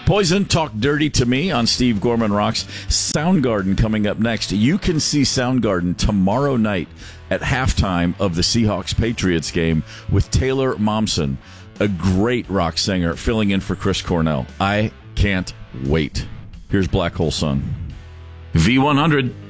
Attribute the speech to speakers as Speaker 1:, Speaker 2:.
Speaker 1: Poison, Talk Dirty to Me on Steve Gorman Rocks. Soundgarden coming up next. You can see Soundgarden tomorrow night at halftime of the Seahawks-Patriots game with Taylor Momsen, a great rock singer, filling in for Chris Cornell. I can't wait. Here's Black Hole Sun. V100.